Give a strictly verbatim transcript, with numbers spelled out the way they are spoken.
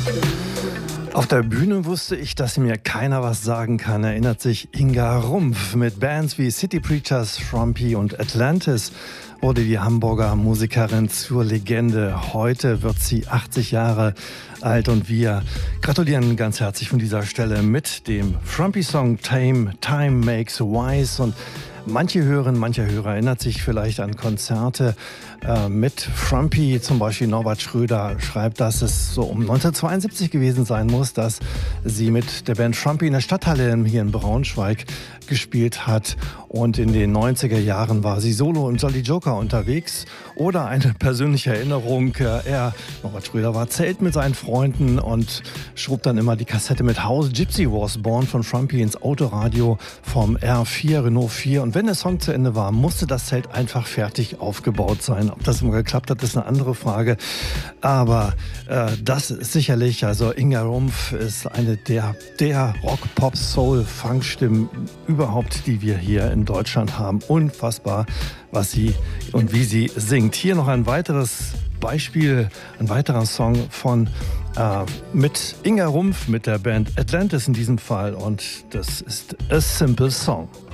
Auf der Bühne wusste ich, dass mir keiner was sagen kann, erinnert sich Inga Rumpf. Mit Bands wie City Preachers, Frumpy und Atlantis wurde die Hamburger Musikerin zur Legende. Heute wird sie achtzig Jahre alt und wir gratulieren ganz herzlich von dieser Stelle mit dem Frumpy-Song Time, Time Makes Wise. Und manche Hörerinnen, mancher Hörer erinnert sich vielleicht an Konzerte äh, mit Frumpy. Zum Beispiel Norbert Schröder schreibt, dass es so um neunzehnhundertzweiundsiebzig gewesen sein muss, dass sie mit der Band Frumpy in der Stadthalle hier in Braunschweig gespielt hat. Und in den neunziger Jahren war sie solo im Jolly Joker unterwegs. Oder eine persönliche Erinnerung, äh, er, Norbert Schröder, war Zelt mit seinen Freunden und schob dann immer die Kassette mit House Gypsy Was Born von Frumpy ins Autoradio vom R vier, Renault vier. Und wenn der Song zu Ende war, musste das Zelt einfach fertig aufgebaut sein. Ob das immer geklappt hat, ist eine andere Frage. Aber äh, das ist sicherlich, also Inga Rumpf ist eine der, der Rock, Pop, Soul, Funkstimmen überhaupt, die wir hier in Deutschland haben. Unfassbar, was sie und wie sie singt. Hier noch ein weiteres Beispiel, ein weiterer Song von äh, mit Inga Rumpf, mit der Band Atlantis in diesem Fall. Und das ist A Simple Song.